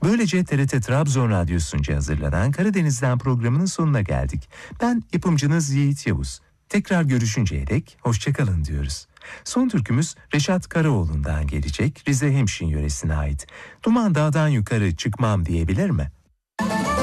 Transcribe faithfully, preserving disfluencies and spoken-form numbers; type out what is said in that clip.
Böylece T R T Trabzon Radyosu'nca hazırlanan Karadeniz'den programının sonuna geldik. Ben yapımcınız Yiğit Yavuz. Tekrar görüşünceye dek hoşçakalın diyoruz. Son türkümüz Reşat Karaoğlu'ndan gelecek, Rize Hemşin yöresine ait. Duman dağdan yukarı çıkmam diyebilir mi?